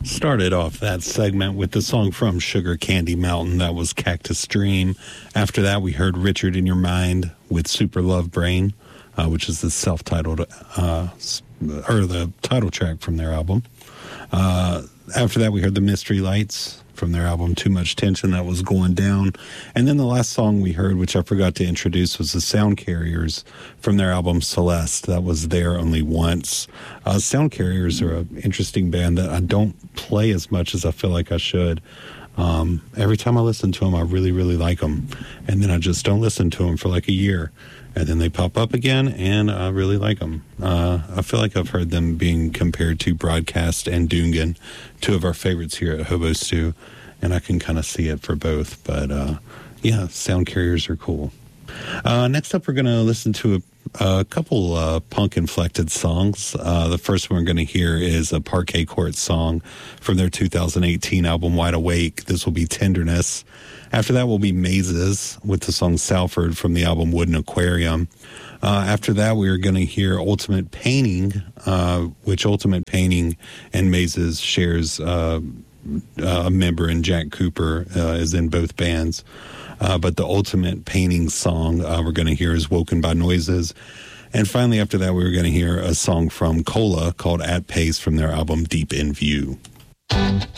Started off that segment with the song from Sugar Candy Mountain. That was Cactus Dream. After that, we heard Richard in Your Mind with Super Love Brain, which is the self-titled, or the title track from their album. After that, we heard The Mystery Lights from their album Too Much Tension. That was Going Down. And then the last song we heard, which I forgot to introduce, was the Sound Carriers from their album Celeste. That was There Only Once. Sound Carriers are an interesting band that I don't play as much as I feel like I should. Every time I listen to them, I really, really like them. And then I just don't listen to them for like a year. And then they pop up again, and I really like them. I feel like I've heard them being compared to Broadcast and Dungan, two of our favorites here at Hobo Stew, and I can kind of see it for both. But, yeah, Sound Carriers are cool. Next up, we're going to listen to a couple punk-inflected songs. The first one we're going to hear is a Parquet Court song from their 2018 album Wide Awake. This will be Tenderness. After that will be Mazes with the song Salford from the album Wooden Aquarium. After that, we are going to hear Ultimate Painting, which Ultimate Painting and Mazes shares a member, and Jack Cooper is in both bands. But the Ultimate Painting song we're going to hear is Woken by Noises. And finally, after that, we're going to hear a song from Cola called At Pace from their album Deep in View.